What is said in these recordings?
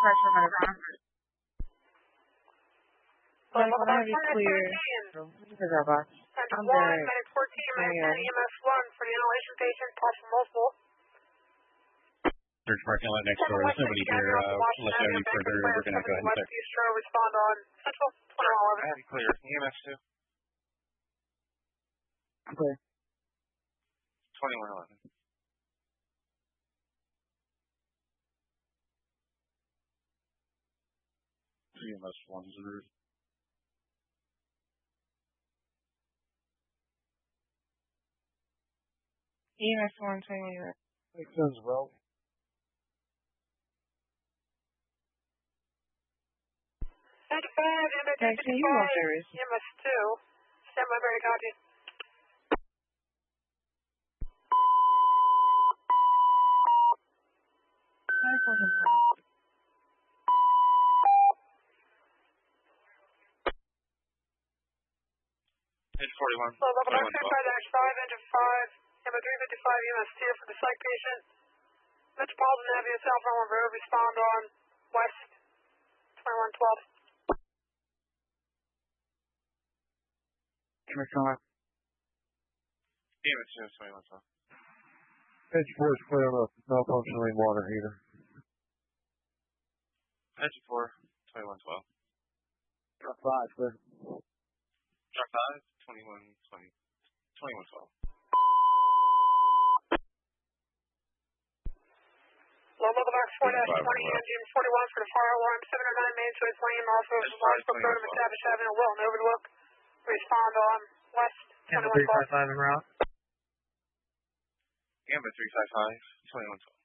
pressure on the ground. Like, when I have you clear, I'm there. Medic 14, Medic EMS 1 for the inhalation patient, possible multiple. Search parking lot next door. There's nobody here. Unless you have any further, we're going to go ahead and start. Bistro, respond on Central 2111. Clear. EMS 2. Clear. 2111. EMS 1 0. EMS 1 21. Makes sense, bro. Can you go serious? EMS 2. Stand by, very copy. Engine 41. So, level 935 engine 5, number 355 EMS 2 for the psych patient. Metropolitan Avenue, South Roman Road, respond on West 2112. EMS 2, 2112. Engine 4 is clear on a malfunctioning water heater. Engine 4, 2112. Truck 5, clear. Truck 5, 2112. Low level box 4-20, engine 41 for the fire alarm, 709 Main Choice Lane, also Lawrenceburg Road, McTavish Avenue, Wilton Overlook. Respond on West 2112. 355 en route. Gambit 355, 2112.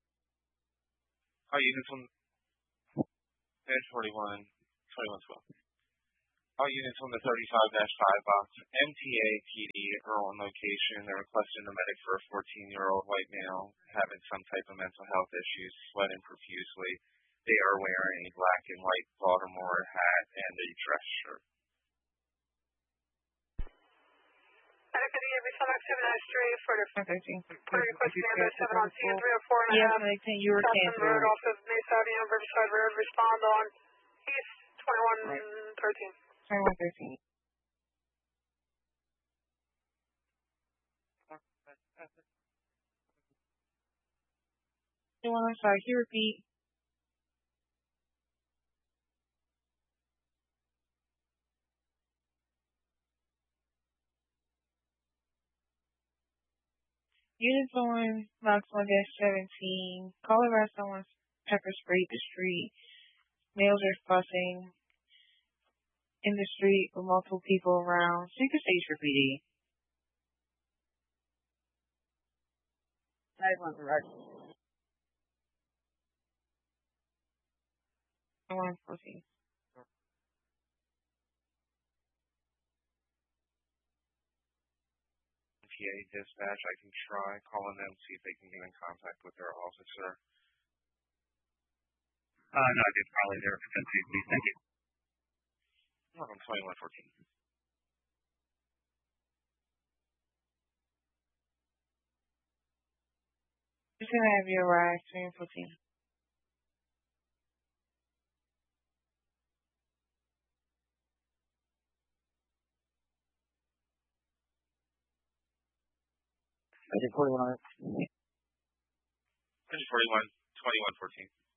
All units on Edge 41, 2112. All units on the 35-5 box, MTA PD are on location. They're requesting a medic for a 14-year-old white male having some type of mental health issues, sweating profusely. They are wearing a black and white Baltimore hat and a dress shirt. Medic for the every select 793 for the request number 7 on scene 304 and a Yes, half. Medic 10, you were Custom canceled. Road off of Mesa Avenue, Riverside Road. Respond on East 2113. 2113. I'm sorry, can you repeat? Units on Knox 1-17. Colorado someone's pepper sprayed the street. Males are fussing in the street with multiple people around. So you can say for PD. I want the right. 114. MTA dispatch, I can try calling them, see if they can get in contact with their officer. No, it's probably there for 10 please. Thank you. I'm 2114. Just gonna have you arrive 2114. Engine 41. Engine 41, 2114.